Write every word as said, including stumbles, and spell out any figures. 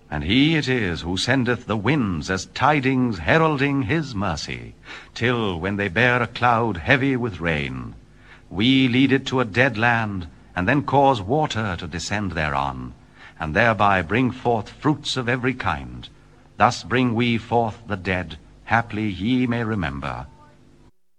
And he it is who sendeth the winds as tidings heralding his mercy, till when they bear a cloud heavy with rain, we lead it to a dead land, and then cause water to descend thereon, and thereby bring forth fruits of every kind. Thus bring we forth the dead, haply ye may remember,